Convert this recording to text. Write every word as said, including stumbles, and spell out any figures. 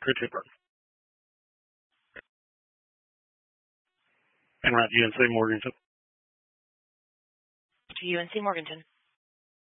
Christopher. And we're at U N C Morganton. To U N C Morganton.